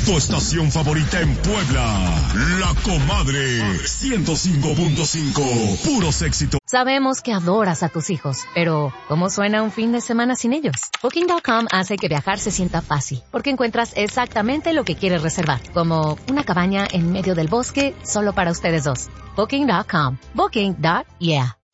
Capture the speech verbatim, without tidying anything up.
Tu estación favorita en Puebla, La Comadre, ciento cinco punto cinco, puros éxitos. Sabemos que adoras a tus hijos, pero ¿cómo suena un fin de semana sin ellos? Booking punto com hace que viajar se sienta fácil, porque encuentras exactamente lo que quieres reservar, como una cabaña en medio del bosque solo para ustedes dos. Booking punto com. Booking. Yeah.